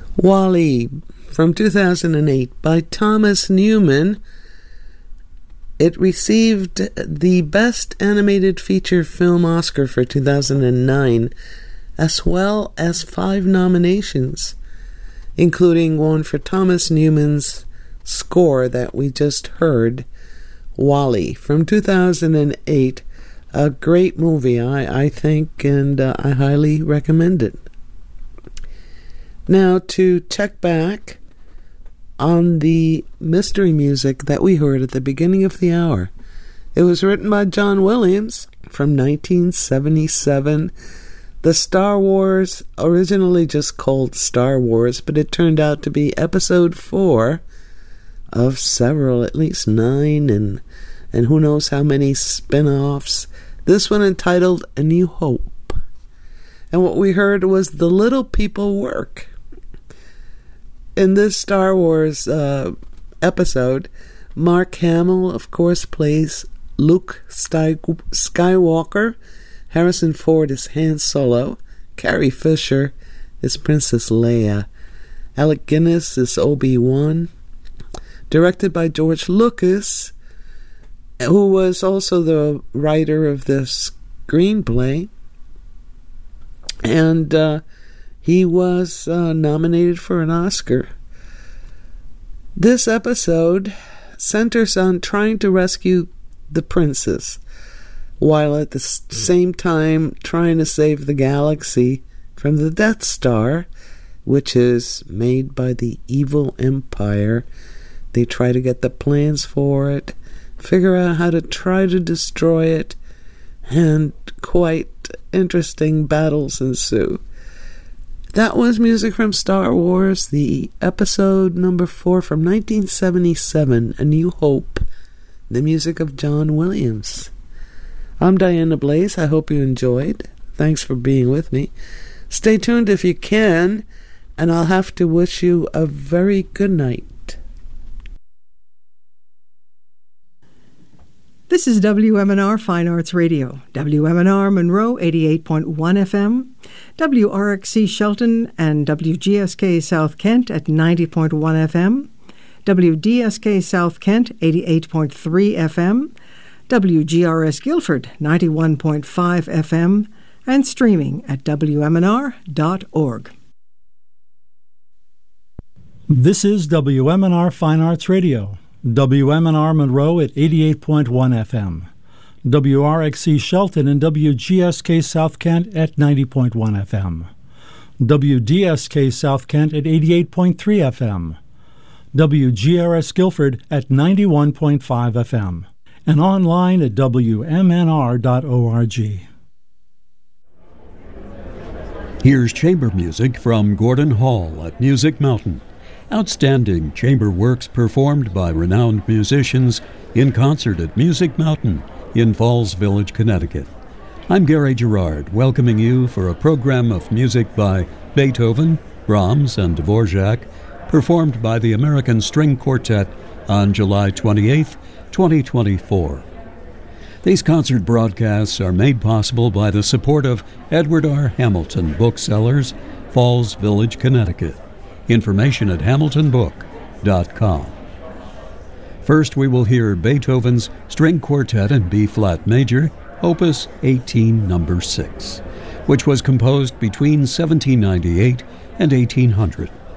WALL-E from 2008 by Thomas Newman. It received the Best Animated Feature Film Oscar for 2009, as well as 5 nominations, including one for Thomas Newman's score that we just heard, WALL-E from 2008. A great movie, I think, and I highly recommend it. Now, to check back on the mystery music that we heard at the beginning of the hour. It was written by John Williams from 1977. The Star Wars, originally just called Star Wars, but it turned out to be episode 4 of several, at least 9, and who knows how many spin-offs. This one entitled A New Hope. And what we heard was The Little People Work. In this Star Wars episode, Mark Hamill, of course, plays Luke Skywalker. Harrison Ford is Han Solo. Carrie Fisher is Princess Leia. Alec Guinness is Obi-Wan. Directed by George Lucas, who was also the writer of the screenplay. And he was nominated for an Oscar. This episode centers on trying to rescue the princess, while at the same time trying to save the galaxy from the Death Star, which is made by the evil Empire. They try to get the plans for it, figure out how to try to destroy it, and quite interesting battles ensue. That was music from Star Wars, the episode number 4 from 1977, A New Hope, the music of John Williams. I'm Diana Blaze. I hope you enjoyed. Thanks for being with me. Stay tuned if you can, and I'll have to wish you a very good night. This is WMNR Fine Arts Radio, WMNR Monroe 88.1 FM, WRXC Shelton and WGSK South Kent at 90.1 FM, WDSK South Kent 88.3 FM, WGRS Guilford 91.5 FM, and streaming at WMNR.org. This is WMNR Fine Arts Radio. WMNR Monroe at 88.1 FM, WRXC Shelton and WGSK South Kent at 90.1 FM, WDSK South Kent at 88.3 FM, WGRS Guilford at 91.5 FM, and online at WMNR.org. Here's chamber music from Gordon Hall at Music Mountain. Outstanding chamber works performed by renowned musicians in concert at Music Mountain in Falls Village, Connecticut. I'm Gary Gerard, welcoming you for a program of music by Beethoven, Brahms, and Dvorak, performed by the American String Quartet on July 28, 2024. These concert broadcasts are made possible by the support of Edward R. Hamilton Booksellers, Falls Village, Connecticut. Information at hamiltonbook.com. First, we will hear Beethoven's String Quartet in B-flat major, Opus 18, number 6, which was composed between 1798 and 1800.